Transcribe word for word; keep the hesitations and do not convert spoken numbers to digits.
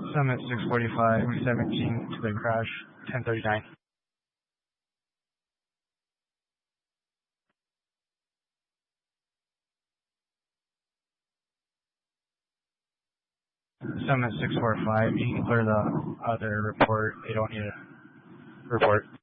Summit six forty-five, seventeen to the crash, ten thirty-nine. Summit six forty-five, you can clear the other report. They don't need a report.